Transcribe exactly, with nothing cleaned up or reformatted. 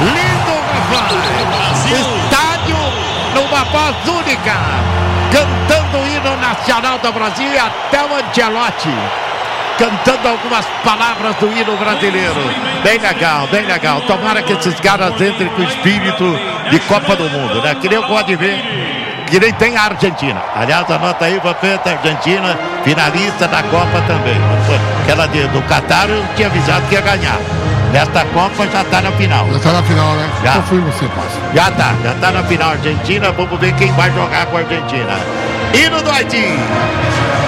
Lindo, rapaz. Estádio numa voz única, cantando o hino nacional do Brasil e até o Ancelotti cantando algumas palavras do hino brasileiro. Bem legal, bem legal. Tomara que esses caras entrem com o espírito de Copa do Mundo, né? Que nem eu gosto de ver, que nem tem a Argentina. Aliás, anota aí, Vampeta, Argentina, finalista da Copa também. Aquela de, do Catar, eu tinha avisado que ia ganhar. Nesta Copa já está na final. Já está na final, né? Já. Eu fui você, passa. Já está, já está na final Argentina. Vamos ver quem vai jogar com a Argentina. Hino do Haiti.